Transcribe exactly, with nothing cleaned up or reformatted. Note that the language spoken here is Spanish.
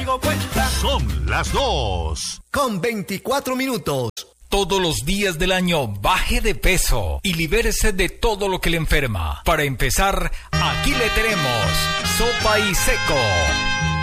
traigo cuenta. Son las dos. Con veinticuatro minutos. Todos los días del año baje de peso y libérese de todo lo que le enferma. Para empezar, aquí le tenemos Sopa y Seco.